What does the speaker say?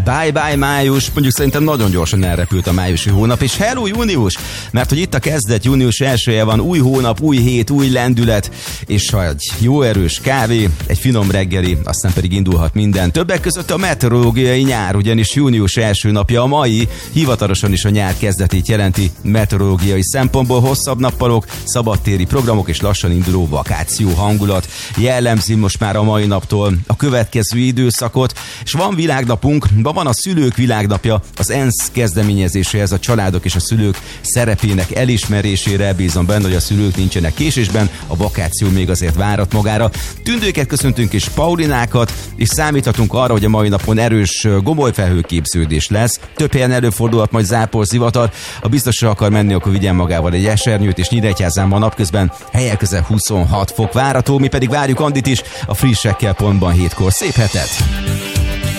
Bye-bye május, mondjuk szerintem nagyon gyorsan elrepült a májusi hónap, és hello június, mert hogy itt a kezdet, június 1-je van, új hónap, új hét, új lendület, és egy jó erős kávé, egy finom reggeli, aztán pedig indulhat minden. Többek között a meteorológiai nyár, ugyanis június első napja a mai, hivatalosan is a nyár kezdetét jelenti meteorológiai szempontból, hosszabb nappalok, szabadtéri programok és lassan induló vakáció hangulat jellemzi most már a mai naptól a következő időszakot, és van világnapunk, van a szülők világnapja, az ENSZ kezdeményezéséhez a családok és a szülők szerepének elismerésére. Bízom benne, hogy a szülők nincsenek késésben, a vakáció még azért várat magára. Tündőket köszöntünk és Paulinákat, és számíthatunk arra, hogy a mai napon erős gomolyfelhőképződés lesz. Több helyen előfordulhat majd záporzivatar. A biztosra akar menni, akkor vigyen magával egy esernyőt, és Nyíregyházán ma napközben helyek közel 26 fok várható, mi pedig várjuk Andit is a Frissekkel pontban 7-kor. Szép hetet!